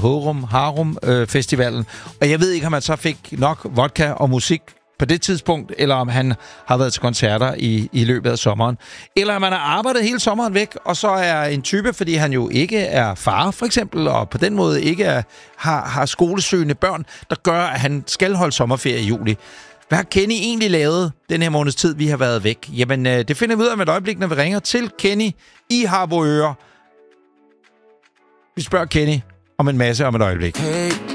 Harum Festivalen. Og jeg ved ikke, om han så fik nok vodka og musik på det tidspunkt, eller om han har været til koncerter i løbet af sommeren. Eller om han har arbejdet hele sommeren væk, og så er en type, fordi han jo ikke er far, for eksempel, og på den måde ikke har skolesøgende børn, der gør, at han skal holde sommerferie i juli. Hvad har Kenny egentlig lavet den her måneds tid, vi har været væk? Jamen, det finder vi ud af med et øjeblik, når vi ringer til Kenny i Harboøre. Vi spørger Kenny om en masse om et øjeblik. Hey.